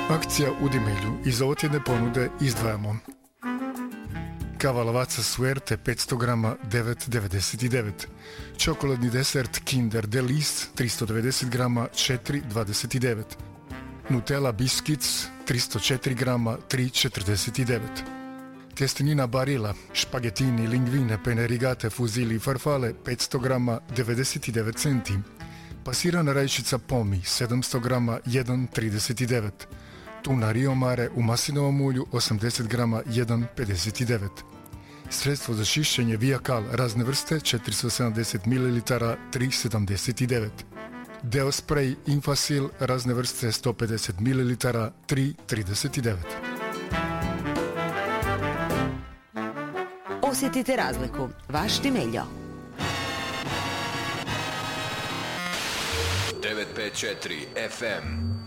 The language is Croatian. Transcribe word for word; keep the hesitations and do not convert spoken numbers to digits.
Akcija u Dimilju. Iz ovotjedne ponude izdvajamo kava Lavazza Suerte petsto grama devet devedeset devet, čokoladni desert Kinder Delice tristo devedeset grama četiri dvadeset devet, Nutella Biscuits tristo četiri grama tri četrdeset devet, tjestenina Barilla, špagetini, linguine, pene rigate, fuzili i farfale petsto grama devedeset devet centi, pasirana rajčica Pomi sedamsto grama jedan trideset devet, tuna Rio Mare u maslinovom ulju osamdeset grama jedan pedeset devet, sredstvo za čišćenje Viacal razne vrste četiristo sedamdeset mililitara tri sedamdeset devet, Deo spray Infasil razne vrste sto pedeset mililitara tri trideset devet. Osjetite razliku. Vaš Timeljo. devet pet četiri F M